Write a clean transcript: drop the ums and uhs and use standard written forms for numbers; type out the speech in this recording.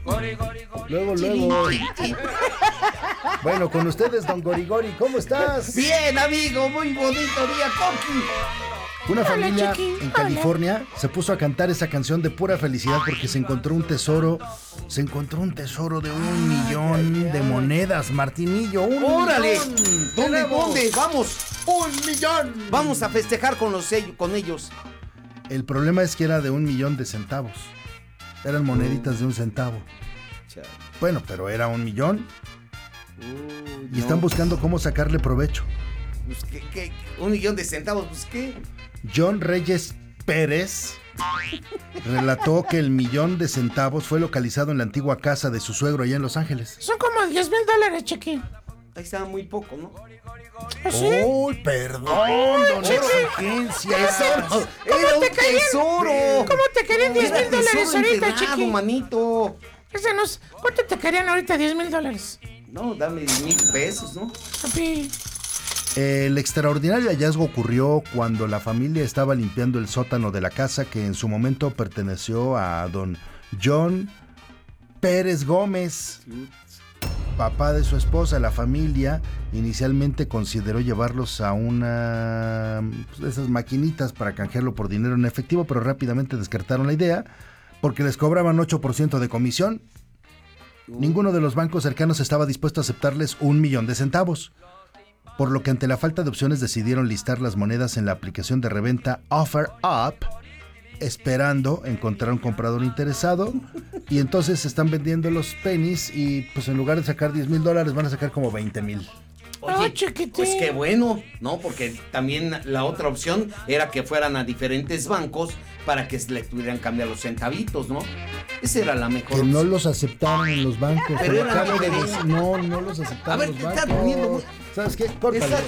Luego. Bueno, con ustedes, don Gorigori, ¿cómo estás? Bien, amigo, muy bonito día, Coqui. Una familia en California se puso a cantar esa canción de pura felicidad porque se encontró un tesoro de 1 millón de monedas, Martinillo. ¡Órale! ¡Millón! ¿Dónde? Vamos. 1 millón. Vamos a festejar con ellos. El problema es que era de 1 millón de centavos. Eran moneditas de 1 centavo. Bueno, pero era 1 millón. Y están buscando cómo sacarle provecho. Pues, ¿qué? 1 millón de centavos, pues, ¿qué? John Reyes Pérez relató que el 1 millón de centavos fue localizado en la antigua casa de su suegro allá en Los Ángeles. Son como $10,000, Chiqui. Ahí estaba muy poco, ¿no? ¿Sí? ¡Uy, perdón, don Exigencia! ¡Era un tesoro! ¿Cómo te querían $10,000 ahorita, Chiqui? Manito. ¿Cuánto te querían ahorita $10,000? No, dame 10,000 pesos, ¿no? Papi. El extraordinario hallazgo ocurrió cuando la familia estaba limpiando el sótano de la casa que en su momento perteneció a don John Pérez Gómez, papá de su esposa. La familia inicialmente consideró llevarlos a una de esas maquinitas para canjearlo por dinero en efectivo, pero rápidamente descartaron la idea porque les cobraban 8% de comisión. Ninguno de los bancos cercanos estaba dispuesto a aceptarles 1 millón de centavos, por lo que ante la falta de opciones decidieron listar las monedas en la aplicación de reventa OfferUp, esperando encontrar un comprador interesado, y entonces están vendiendo los pennies y pues en lugar de sacar $10,000 van a sacar como 20,000. Oye, pues qué bueno, ¿no? Porque también la otra opción era que fueran a diferentes bancos para que le pudieran cambiar los centavitos, ¿no? Esa era la mejor opción. No los aceptaron en los bancos. Pero era no los aceptaron A ver, los te bancos. estás poniendo muy... ¿Sabes qué? Córtale.